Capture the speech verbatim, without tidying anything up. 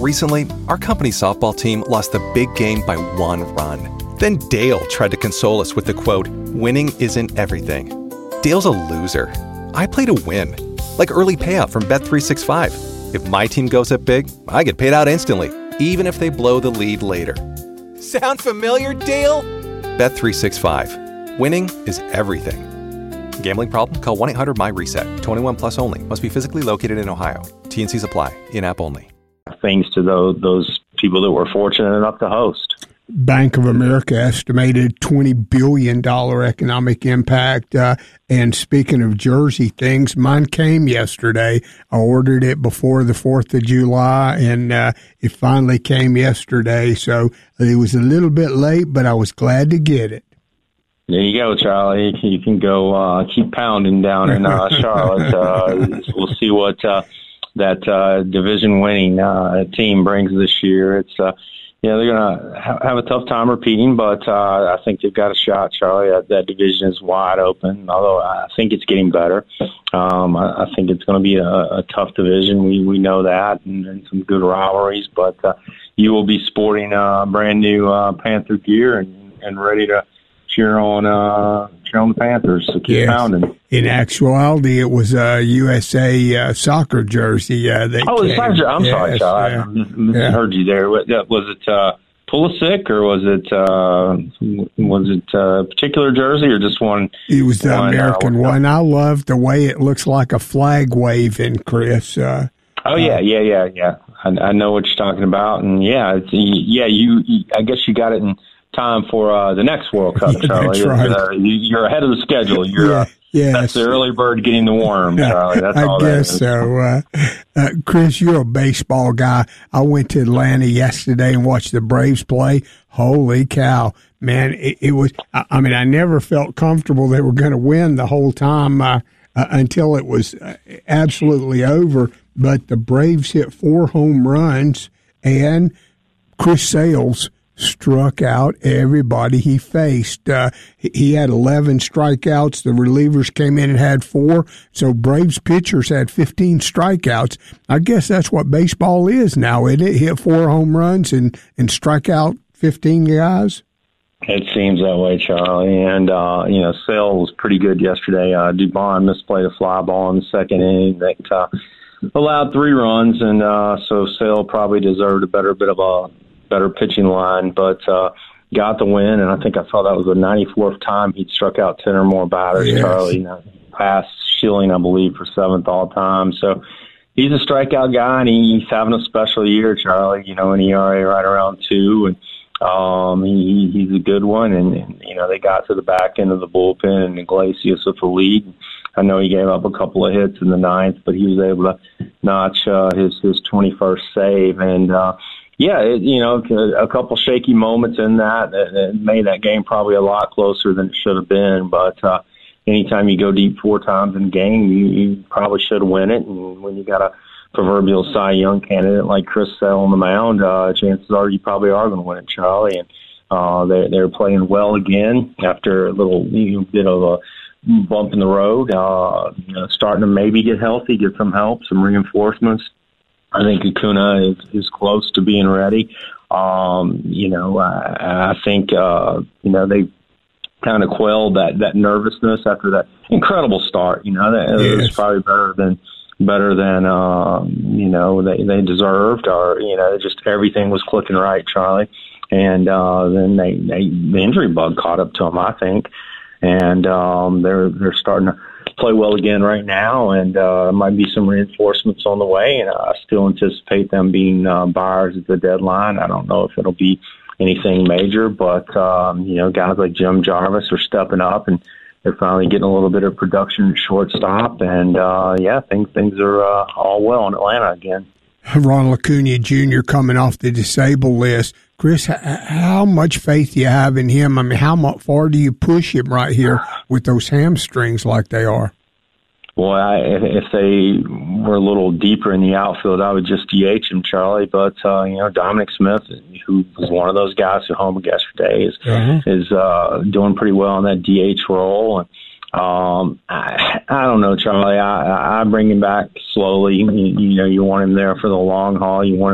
Recently, our company softball team lost the big game by one run. Then Dale tried to console us with the quote, "Winning isn't everything." Dale's a loser. I play to win. Like early payout from Bet three sixty-five. If my team goes up big, I get paid out instantly, even if they blow the lead later. Sound familiar, Dale? Bet three sixty-five. Winning is everything. Gambling problem? Call one eight hundred M Y reset. twenty-one plus only. Must be physically located in Ohio. T N Cs apply. In-app only. Thanks to those, those people that were fortunate enough to host. Bank of America estimated twenty billion dollars economic impact. Uh, and speaking of Jersey things, mine came yesterday. I ordered it before the fourth of July, and uh, it finally came yesterday. So it was a little bit late, but I was glad to get it. There you go, Charlie. You can go uh, keep pounding down in uh, Charlotte. Uh, we'll see what uh, that uh, division-winning uh, team brings this year. It's uh, you know, they're going to ha- have a tough time repeating, but uh, I think they've got a shot, Charlie. That, that division is wide open, although I think it's getting better. Um, I, I think it's going to be a, a tough division. We we know that, and, and some good rivalries, but uh, you will be sporting uh, brand new uh, Panther gear and, and ready to cheer on uh, cheer on the Panthers. So keep yes. pounding. In actuality, it was a U S A uh, soccer jersey. Uh, they oh, it's soccer. I'm yes, sorry, Charlie. yeah. I mis- yeah. heard you there. Was it uh, Pulisic or was it uh, was it a particular jersey or just one? It was the one, American uh, one. I love the way it looks like a flag waving, Chris. Uh, oh yeah, yeah, yeah, yeah. I, I know what you're talking about, and yeah, it's, yeah. You, you, I guess you got it in time for uh, the next World Cup, yeah, Charlie. That's right. Uh, you, you're ahead of the schedule. You're yeah, uh, yes. That's the early bird getting the worm, Charlie. That's I all guess that is. so. Uh, uh, Chris, you're a baseball guy. I went to Atlanta yesterday and watched the Braves play. Holy cow, man! It, it was. I, I mean, I never felt comfortable they were going to win the whole time uh, uh, until it was uh, absolutely over. But the Braves hit four home runs, and Chris Sales struck out everybody he faced. Uh, he had eleven strikeouts. The relievers came in and had four. So Braves pitchers had fifteen strikeouts. I guess that's what baseball is now, isn't it? Hit four home runs and, and strike out fifteen guys. It seems that way, Charlie. And, uh, you know, Sale was pretty good yesterday. Uh, Dubon misplayed a fly ball in the second inning that uh, allowed three runs. And uh, so Sale probably deserved a better bit of a better pitching line, but uh, got the win, and I think I saw that was the ninety-fourth time he'd struck out ten or more batters, yes. Charlie. You know, passed Schilling, I believe, for seventh all-time. So he's a strikeout guy, and he's having a special year, Charlie, you know, an E R A right around two, and um, he, he's a good one, and, and, you know, they got to the back end of the bullpen, and Iglesias with the lead. I know he gave up a couple of hits in the ninth, but he was able to notch uh, his, his twenty-first save, and uh, Yeah, it, you know, a couple shaky moments in that that made that game probably a lot closer than it should have been. But uh, anytime you go deep four times in a game, you, you probably should win it. And when you got a proverbial Cy Young candidate like Chris Sale on the mound, uh, chances are you probably are going to win it, Charlie. And uh, they, they're playing well again after a little you know, bit of a bump in the road, uh, you know, starting to maybe get healthy, get some help, some reinforcements. I think Acuna is, is close to being ready. Um, you know, I, I think, uh, you know, they kind of quelled that, that nervousness after that incredible start. You know, that yes. It was probably better than, better than, um, you know, they, they deserved, or, you know, just everything was clicking right, Charlie. And uh, then they, they, the injury bug caught up to them, I think. And um, they're, they're starting to play well again right now, and uh, might be some reinforcements on the way, and I still anticipate them being uh, buyers at the deadline. I don't know if it'll be anything major, but, um, you know, guys like Jim Jarvis are stepping up, and they're finally getting a little bit of production at shortstop, and, uh, yeah, things, things are uh, all well in Atlanta again. Ronald Acuna Junior coming off the disabled list. Chris, how much faith do you have in him? I mean, how far do you push him right here with those hamstrings like they are? Well, I, if they were a little deeper in the outfield, I would just D H him, Charlie. But, uh, you know, Dominic Smith, who was one of those guys who homered yesterday, is, uh-huh. is uh, doing pretty well in that D H role. And um, I, I don't know, Charlie. I, I bring him back slowly. You, you know, you want him there for the long haul. You want him